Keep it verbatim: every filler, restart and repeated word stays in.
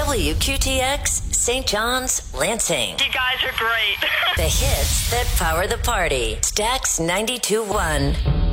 W Q T X, Saint John's, Lansing. You guys are great. The hits that power the party. Stax ninety-two point one.